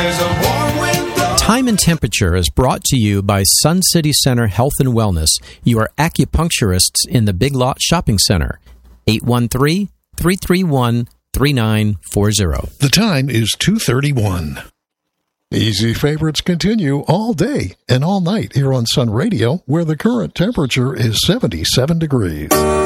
There's a warm wind blowing. Time and Temperature is brought to you by Sun City Center Health and Wellness, your acupuncturists in the Big Lot Shopping Center. 813-331-3940. The time is 2:31. Easy favorites continue all day and all night here on Sun Radio, where the current temperature is 77 degrees.